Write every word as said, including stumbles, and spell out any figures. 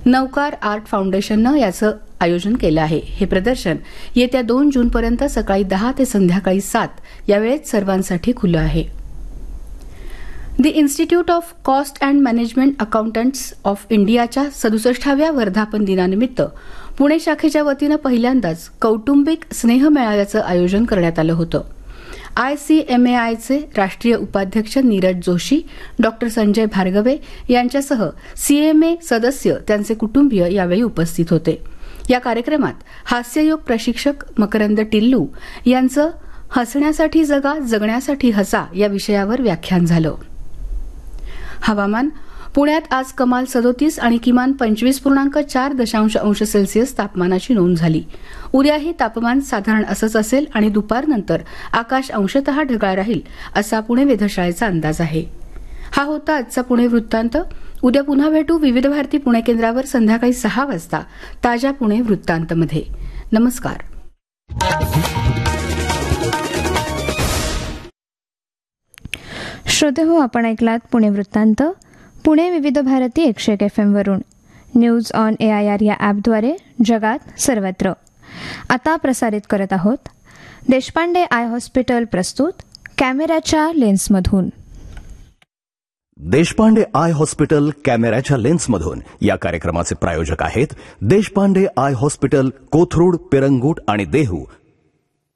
Navkar art फाउंडेशननं याचं आयोजन केलं आहे. हे प्रदर्शन येत्या दोन जूनपर्यंत सकाळी दहा ते संध्याकाळी सात या वेळेत सर्वांसाठी खुलं आहे. The institute of cost and management accountants of इंडियाच्या सदुसष्टाव्या वर्धापन दिनानिमित्त पुणे शाखेच्या वतीनं पहिल्यांदाच कौटुंबिक स्नेह मेळाव्याचं आयोजन करण्यात आलं होतं. आयसीएमएआयचे राष्ट्रीय उपाध्यक्ष नीरज जोशी, डॉक्टर संजय भार्गवे यांच्यासह सीएमए सदस्य, त्यांचे कुटुंबीय यावेळी उपस्थित होते. या कार्यक्रमात हास्ययोग प्रशिक्षक मकरंद टिल्लू यांचं हसण्यासाठी जगा, जगण्यासाठी हसा या विषयावर व्याख्यान झालं. हवामान. पुण्यात आज कमाल सदोतीस आणि किमान पंचवीस पूर्णांक चार दशांश अंश सेल्सिअस तापमानाची नोंद झाली. उद्याही तापमान साधारण असंच असेल आणि दुपारनंतर आकाश अंशतः ढगाळ राहील असा पुणे वेधशाळेचा अंदाज आहे. हा होता आजचा पुणे वृत्तांत. उद्या पुन्हा भेटू विविध भारती पुणे केंद्रावर संध्याकाळी सहा वाजता ताज्या पुणे वृत्तांतमध्ये. नमस्कार. श्रोते हो, आपण ऐकलात पुणे वृत्तांत पुणे विविध भारती एकशे एक एफ एम वरून. News on A I R या ॲपद्वारे जगात सर्वत्र. आता प्रसारित करत आहोत देशपांडे आय हॉस्पिटल प्रस्तुत कॅमेऱ्याच्या लेन्समधून. देशपांडे आय हॉस्पिटल कॅमेऱ्याच्या लेन्समधून या कार्यक्रमाचे प्रायोजक आहेत देशपांडे आय हॉस्पिटल, कोथरूड, पिरंगुट आणि देहू.